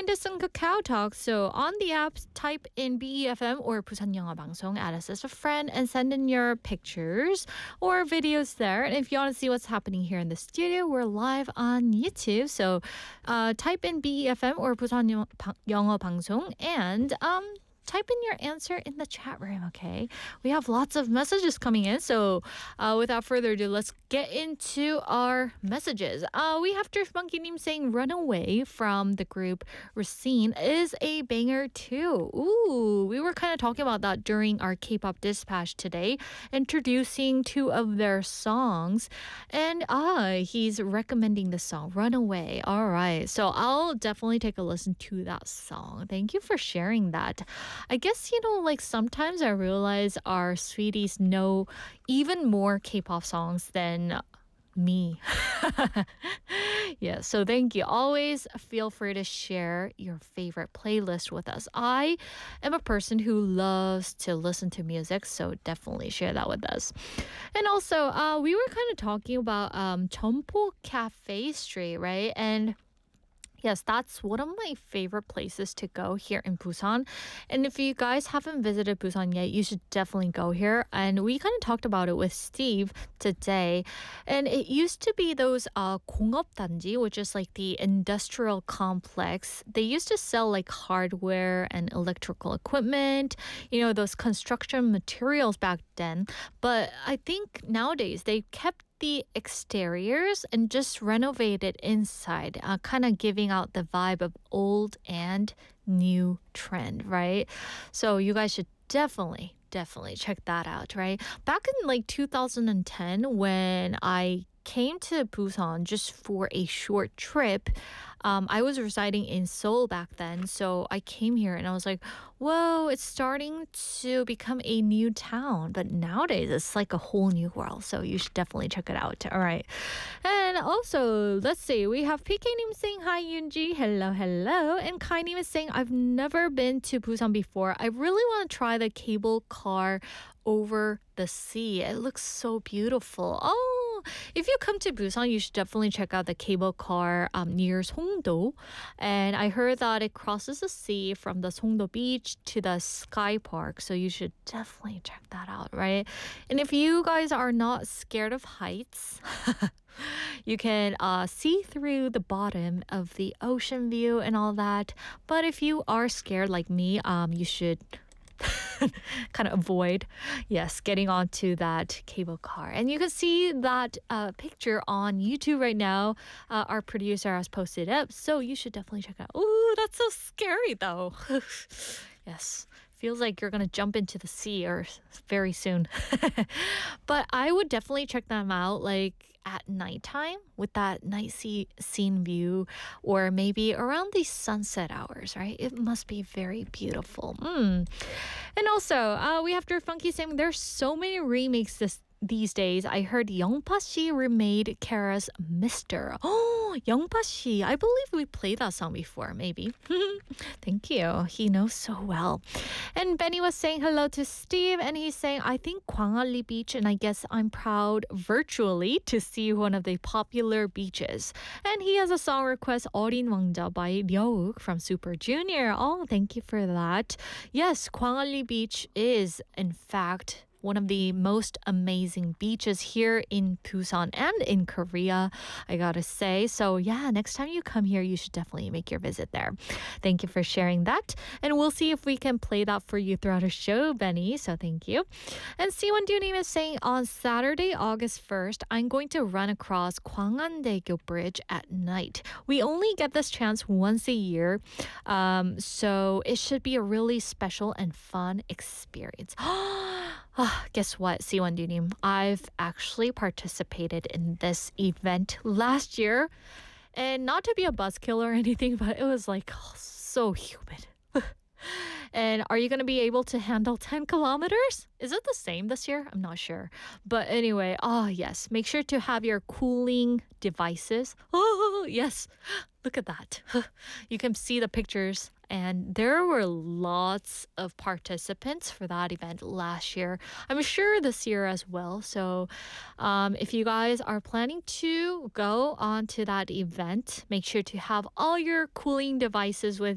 us on Kakao Talk. So on the app, type in BEFM or Busan 영어 방송, add us as a friend, and send in your pictures or videos there. And if you want to see what's happening here in the studio, we're live on YouTube. So type in BEFM or Busan 영어 방송 and type in your answer in the chat room, okay? We have lots of messages coming in, so without further ado, let's get into our messages. We have Monkey님 saying Runaway from the group Racine is a banger too. Ooh, we were kind of talking about that during our K-pop dispatch today, introducing two of their songs, and he's recommending the song Runaway. All right, so I'll definitely take a listen to that song. Thank you for sharing that. I guess, like sometimes I realize our sweeties know even more K-pop songs than me. Yeah, so thank you. Always feel free to share your favorite playlist with us. I am a person who loves to listen to music, so definitely share that with us. And also, we were kind of talking about Cheonpo Cafe Street, right? And yes, that's one of my favorite places to go here in Busan. And if you guys haven't visited Busan yet, you should definitely go here. And we kind of talked about it with Steve today. And it used to be those 공업단지, which is like the industrial complex. They used to sell like hardware and electrical equipment, those construction materials back then. But I think nowadays they kept the exteriors and just renovated inside, kind of giving out the vibe of old and new trend, right? So you guys should definitely check that out, right? Back in like 2010, when I came to Busan just for a short trip, I was residing in Seoul back then, so I came here and I was like, whoa, it's starting to become a new town. But nowadays, it's like a whole new world, so you should definitely check it out. All right. And also, let's see, we have PK님 saying, hi, Yoonji. Hello, hello. And Kainim is saying, I've never been to Busan before. I really want to try the cable car over the sea. It looks so beautiful. Oh, if you come to Busan, you should definitely check out the cable car near Songdo. And I heard that it crosses the sea from the Songdo beach to the Sky Park. So you should definitely check that out, right? And if you guys are not scared of heights, you can see through the bottom of the ocean view and all that. But if you are scared like me, you should kind of avoid, getting onto that cable car. And you can see that picture on YouTube right now. Our producer has posted up, so you should definitely check it out. Ooh, that's so scary though. Yes. Feels like you're going to jump into the sea or very soon. But I would definitely check them out like at nighttime with that night scene view, or maybe around the sunset hours, right? It must be very beautiful. And also, we have Funky saying there's so many remakes these days. I heard Youngpa Si remade Kara's Mister. Oh, Youngpa Si. I believe we played that song before, maybe. Thank you. He knows so well. And Benny was saying hello to Steve, and he's saying, I think Gwangalli Beach, and I guess I'm proud virtually to see one of the popular beaches. And he has a song request, 어린 왕자 by Ryeowook from Super Junior. Oh, thank you for that. Yes, Gwangalli Beach is, in fact, one of the most amazing beaches here in Busan and in Korea, I gotta say. So yeah, next time you come here, you should definitely make your visit there. Thank you for sharing that. And we'll see if we can play that for you throughout our show, Benny. So thank you. And Siwon Dunim is saying, on Saturday, August 1st, I'm going to run across Gwanghandaegyo Bridge at night. We only get this chance once a year, so it should be a really special and fun experience. Guess what, Siwon Dunim? I've actually participated in this event last year. And not to be a buzzkill or anything, but it was like so humid. And are you going to be able to handle 10 kilometers? Is it the same this year? I'm not sure. But anyway, yes, make sure to have your cooling devices. Oh, yes. Look at that. You can see the pictures. And there were lots of participants for that event last year. I'm sure this year as well. So if you guys are planning to go on to that event, make sure to have all your cooling devices with